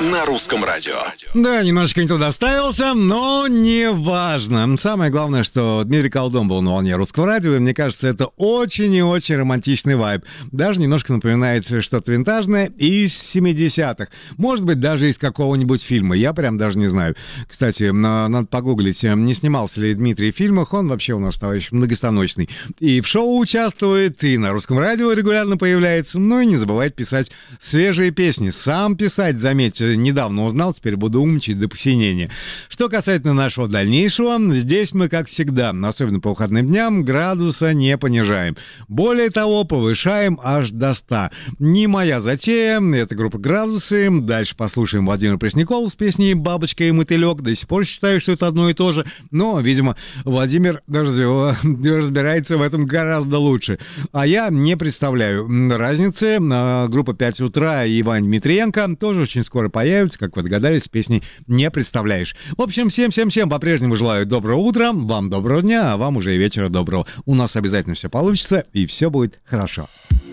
на Русском радио. Да, немножечко не туда вставился, но не важно. Самое главное, что Дмитрий Колдун был на волне Русского радио, и мне кажется, это очень и очень романтичный вайб. Даже немножко напоминает что-то винтажное из 70-х. Может быть, даже из какого-нибудь фильма. Я прям даже не знаю. Кстати, надо погуглить, не снимался ли Дмитрий в фильмах. Он вообще у нас товарищ многостаночный. И в шоу участвует, и на Русском радио регулярно появляется. Ну и не забывает писать свежие песни. Сам писать, заметьте, недавно узнал, теперь буду умничать до посинения. Что касательно нашего дальнейшего, здесь мы, как всегда, особенно по выходным дням, градуса не понижаем. Более того, повышаем аж до 100. Не моя затея, это группа «Градусы». Дальше послушаем Владимира Преснякова с песней «Бабочка и мотылек». До сих пор считаю, что это одно и то же, но, видимо, Владимир разбирается в этом гораздо лучше. А я не представляю разницы. Группа «5 утра» и Иван Дмитриенко тоже очень скоро появятся, как вы догадались, с песней «Не представляешь». В общем, всем по-прежнему желаю доброго утра, вам доброго дня, а вам уже и вечера доброго. У нас обязательно все получится, и все будет хорошо.